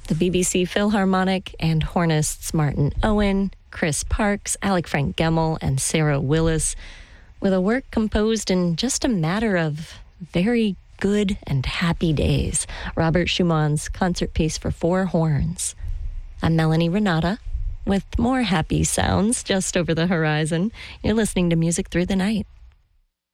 the BBC Philharmonic and hornists Martin Owen, Chris Parks, Alec Frank Gemmel, and Sarah Willis, with a work composed in just a matter of very good and happy days. Robert Schumann's concert piece for four horns. I'm Melanie Renata, with more happy sounds just over the horizon. You're listening to Music Through the Night.